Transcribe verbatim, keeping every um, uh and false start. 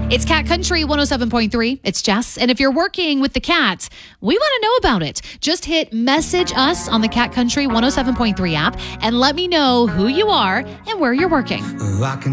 It's Cat Country one oh seven point three. It's Jess. And if you're working with the cat, we want to know about it. Just hit message us on the Cat Country one oh seven point three app and let me know who you are and where you're working.